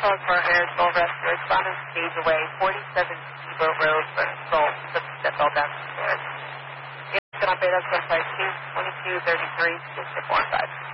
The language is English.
calls for Harrisville Rescue. Respondents stage away, 47 Steamboat Road, Burnsville. That fell down the stairs. It's going to pay us 152 22 33 6 4 5.